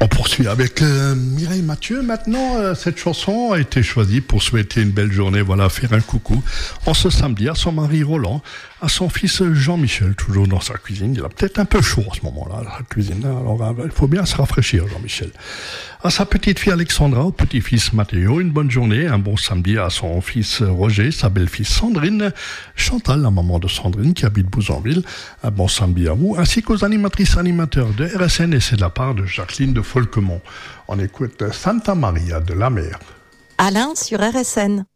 On poursuit avec Mireille Mathieu. Maintenant, cette chanson a été choisie pour souhaiter une belle journée, voilà, faire un coucou en ce samedi à son mari Roland, à son fils Jean-Michel, toujours dans sa cuisine. Il a peut-être un peu chaud en ce moment-là, la cuisine. Alors, il faut bien se rafraîchir, Jean-Michel. À sa petite fille Alexandra, au petit-fils Mathéo, une bonne journée, un bon samedi à son fils Roger, sa belle-fille Sandrine, Chantal, la maman de Sandrine qui habite Bouzonville, un bon samedi à vous, ainsi qu'aux animatrices animateurs de RSN, et c'est de la part de Jacqueline de Folquemont. On écoute Santa Maria de la Mer. Alain sur RSN.